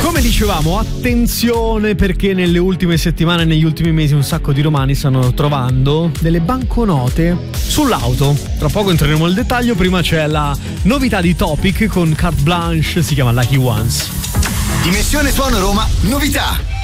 Come dicevamo, attenzione, perché nelle ultime settimane e negli ultimi mesi un sacco di romani stanno trovando delle banconote sull'auto. Tra poco entreremo nel dettaglio, prima c'è la novità di Topic con Carte Blanche, si chiama Lucky Ones. Dimensione Suono Roma, novità.